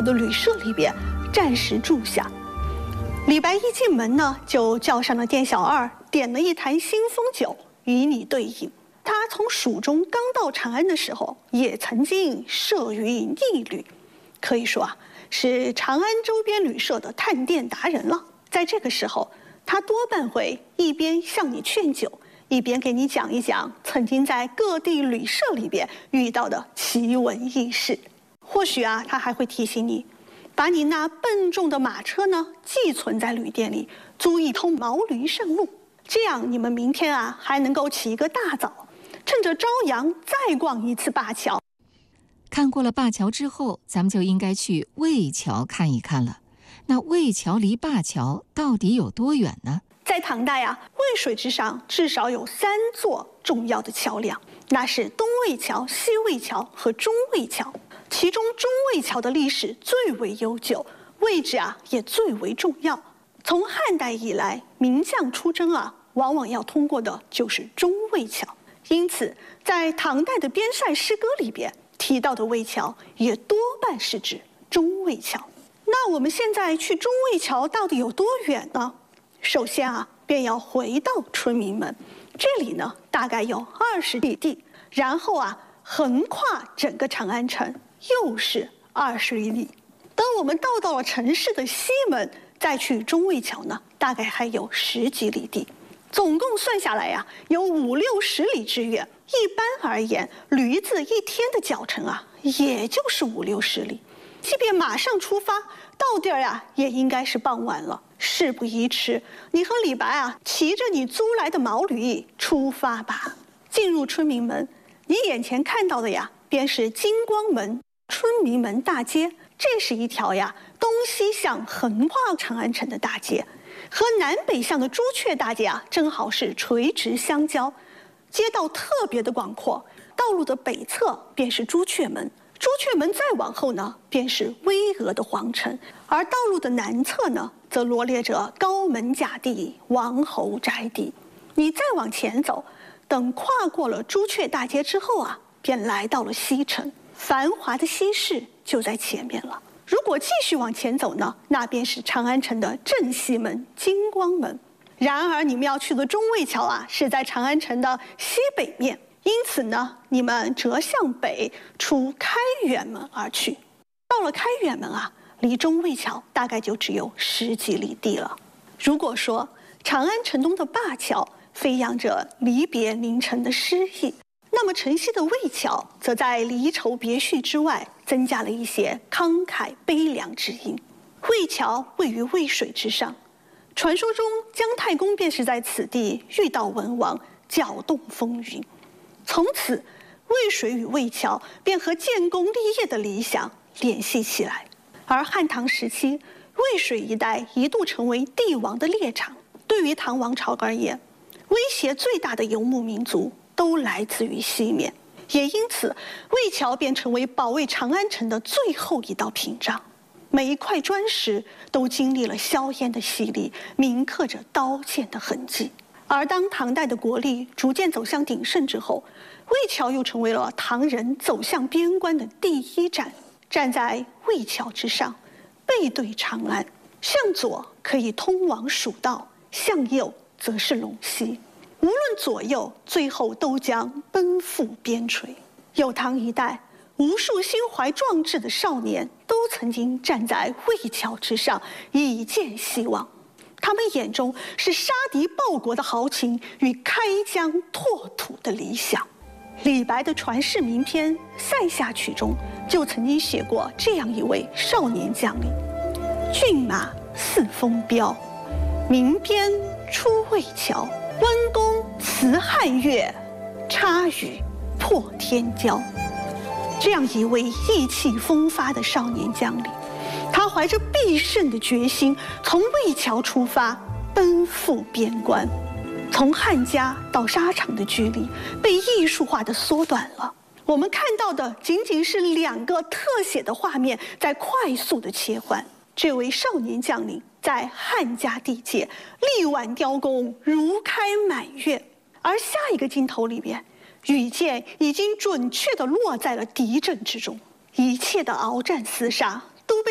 的旅社里边暂时住下。李白一进门呢，就叫上了店小二，点了一坛新丰酒与你对饮。他从蜀中刚到长安的时候，也曾经涉于逆旅，可以说啊，是长安周边旅社的探店达人了。在这个时候，他多半会一边向你劝酒，一边给你讲一讲曾经在各地旅社里边遇到的奇闻异事。或许啊，他还会提醒你，把你那笨重的马车呢寄存在旅店里，租一头毛驴上路，这样你们明天啊还能够起一个大早，趁着朝阳再逛一次灞桥。 看过了灞桥之后，咱们就应该去魏桥看一看了。那魏桥离灞桥到底有多远呢？ 在唐代啊，渭水之上至少有3座重要的桥梁，那是东魏桥、西魏桥和中魏桥。其中中魏桥的历史最为悠久，位置啊也最为重要。从汉代以来，名将出征啊，往往要通过的就是中魏桥。因此，在唐代的边塞诗歌里边提到的魏桥，也多半是指中魏桥。那我们现在去中魏桥到底有多远呢？首先啊，便要回到春明门，这里呢大概有20里地，然后啊横跨整个长安城，又是20里。当我们到了城市的西门，再去中魏桥呢，大概还有10几里地，总共算下来呀，有50、60里之远。一般而言，驴子一天的脚程啊，也就是50、60里。即便马上出发，到地儿呀，也应该是傍晚了。事不宜迟，你和李白啊，骑着你租来的毛驴出发吧。进入春明门，你眼前看到的呀，便是金光门、春明门大街。这是一条呀东西向横跨长安城的大街，和南北向的朱雀大街啊，正好是垂直相交。街道特别的广阔，道路的北侧便是朱雀门，朱雀门再往后呢，便是巍峨的皇城，而道路的南侧呢，则罗列着高门甲地、王侯宅邸。你再往前走，等跨过了朱雀大街之后啊，便来到了西城，繁华的西市就在前面了。如果继续往前走呢，那便是长安城的正西门、金光门。然而你们要去的中魏桥啊，是在长安城的西北面，因此呢，你们折向北出开元门而去。到了开元门啊，离中魏桥大概就只有10几里地了。如果说长安城东的灞桥飞扬着离别临城的诗意，那么城西的魏桥则在离愁别绪之外，增加了一些慷慨悲凉之音。魏桥位于渭水之上，传说中姜太公便是在此地遇到文王，搅动风云。从此，渭水与魏桥便和建功立业的理想联系起来。而汉唐时期，渭水一带一度成为帝王的猎场。对于唐王朝而言，威胁最大的游牧民族都来自于西面，也因此，魏桥便成为保卫长安城的最后一道屏障。每一块砖石都经历了硝烟的洗礼，铭刻着刀剑的痕迹。而当唐代的国力逐渐走向鼎盛之后，魏桥又成为了唐人走向边关的第一站。站在魏桥之上，背对长安，向左可以通往蜀道，向右则是陇西。无论左右，最后都将奔赴边陲。有唐一代，无数心怀壮志的少年都曾经站在魏桥之上，以见希望。他们眼中是杀敌报国的豪情与开疆拓土的理想。李白的传世名篇《塞下曲》中就曾经写过这样一位少年将领：骏马似风飙，鸣鞭出魏桥，温公辞汉岳，插羽破天骄。这样一位意气风发的少年将领，他怀着必胜的决心，从魏桥出发，奔赴边关。从汉家到沙场的距离被艺术化的缩短了。我们看到的仅仅是2个特写的画面在快速的切换。这位少年将领在汉家地界力挽雕弓，如开满月。而下一个镜头里边，羽箭已经准确地落在了敌阵之中，一切的鏖战厮杀